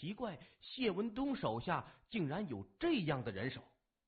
奇怪，谢文东手下竟然有这样的人手。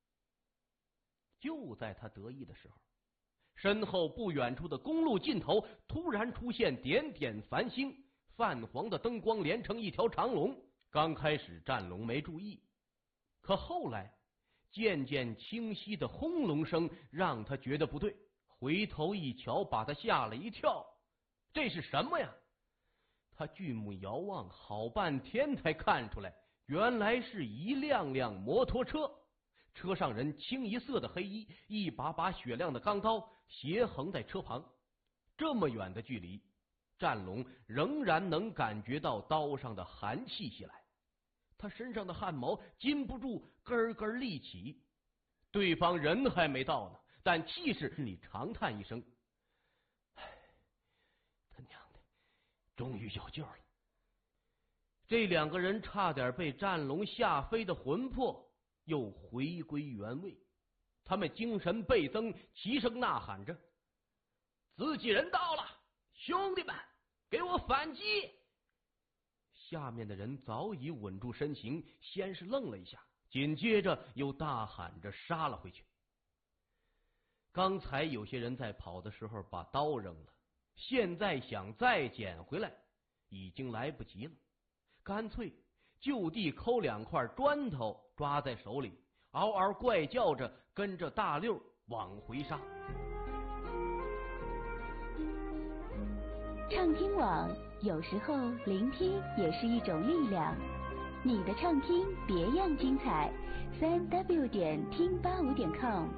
就在他得意的时候，身后不远处的公路尽头突然出现点点繁星，泛黄的灯光连成一条长龙。刚开始战龙没注意，可后来渐渐清晰的轰隆声让他觉得不对，回头一瞧，把他吓了一跳。这是什么呀？他举目遥望，好半天才看出来，原来是一辆辆摩托车，车上人清一色的黑衣，一把把雪亮的钢刀斜横在车旁。这么远的距离，战龙仍然能感觉到刀上的寒气袭来，他身上的汗毛禁不住根根立起。对方人还没到呢，但气势里长叹一声：“唉，他娘的，终于有救了。”这两个人差点被战龙吓飞的魂魄又回归原位，他们精神倍增，齐声呐喊着：“自己人到了，兄弟们，给我反击！”下面的人早已稳住身形，先是愣了一下，紧接着又大喊着杀了回去。刚才有些人在跑的时候把刀扔了，现在想再捡回来已经来不及了，干脆就地抠两块砖头抓在手里，嗷嗷怪叫着跟着大溜往回杀。 畅听网，有时候聆听也是一种力量。你的畅听别样精彩，3w.听85.com。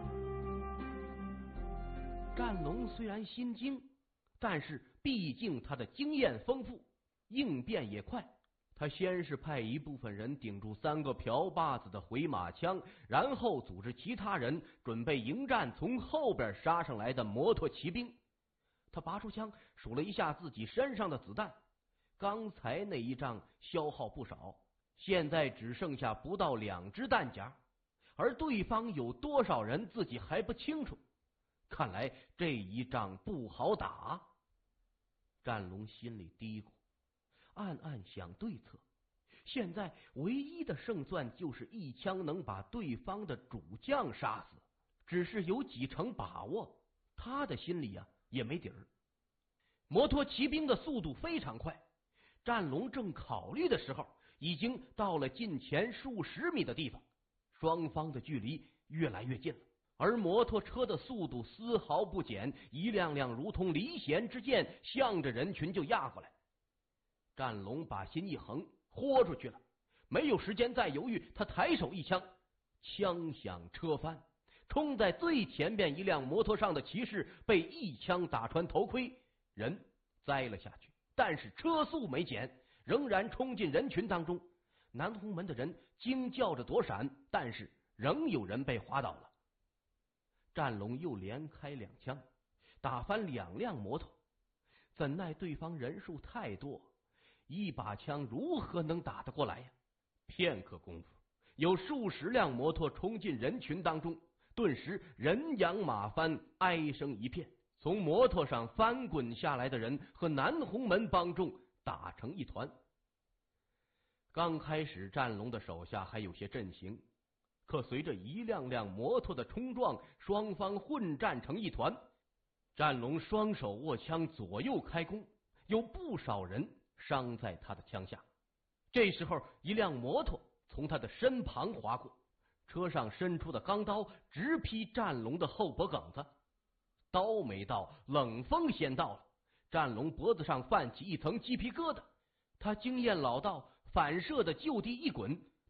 战龙虽然心惊，但是毕竟他的经验丰富，应变也快。他先是派一部分人顶住3个瓢把子的回马枪，然后组织其他人准备迎战从后边杀上来的摩托骑兵。他拔出枪，数了一下自己身上的子弹，刚才那一仗消耗不少，现在只剩下不到2支弹夹，而对方有多少人自己还不清楚，看来这一仗不好打。战龙心里嘀咕，暗暗想对策，现在唯一的胜算就是一枪能把对方的主将杀死，只是有几成把握，他的心里也没底儿。摩托骑兵的速度非常快，战龙正考虑的时候，已经到了近前数十米的地方，双方的距离越来越近了，而摩托车的速度丝毫不减，一辆辆如同离弦之箭，向着人群就压过来。战龙把心一横，豁出去了，没有时间再犹豫，他抬手一枪，枪响车翻，冲在最前边一辆摩托上的骑士被一枪打穿头盔，人栽了下去，但是车速没减，仍然冲进人群当中。南红门的人惊叫着躲闪，但是仍有人被划倒了。战龙又连开2枪，打翻2辆摩托，怎奈对方人数太多，一把枪如何能打得过来呀？片刻功夫，有数十辆摩托冲进人群当中，顿时人仰马翻，哀声一片。从摩托上翻滚下来的人和南红门帮众打成一团。刚开始战龙的手下还有些阵型，可随着一辆辆摩托的冲撞，双方混战成一团。战龙双手握枪左右开弓，有不少人伤在他的枪下。这时候一辆摩托从他的身旁划过，车上伸出的钢刀直劈战龙的后脖梗子。刀没到，冷风先到了，战龙脖子上泛起一层鸡皮疙瘩，他经验老道，反射的就地一滚，